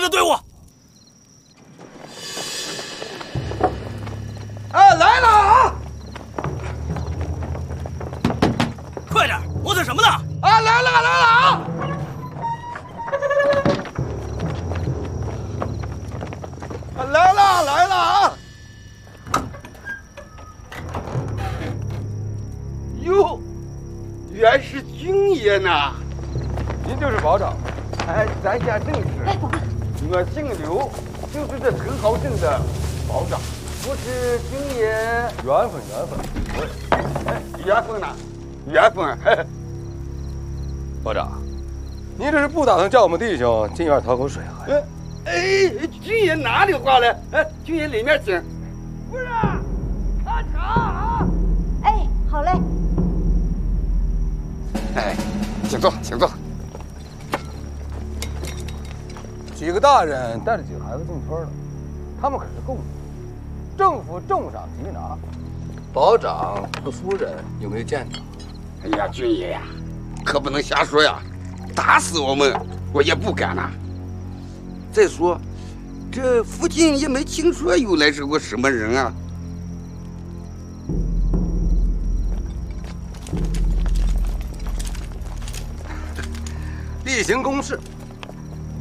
的队伍。 哎，来了啊！ 快点，磨蹭什么呢？ 啊，来了啊！来了啊！哟，原是军爷呐！ 您就是保长。 哎，在下正是。 哎，宝贝， 我姓刘，就是这陈豪镇的保长。不知军爷缘分。 哎，缘分呐，缘分。 保长，您这是不打算叫我们弟兄进院讨口水喝呀？ 哎，军爷哪里话了？哎，军爷里面请。不是，喝茶啊！ 哎，好嘞。 哎，请坐，请坐。 几个大人带着几个孩子进村了，他们可是共犯，政府重赏缉拿。保长和夫人有没有见到？ 哎呀，军爷呀，可不能瞎说呀，打死我也不敢呐。再说，这附近也没听说有来这个什么人啊。 例行公事，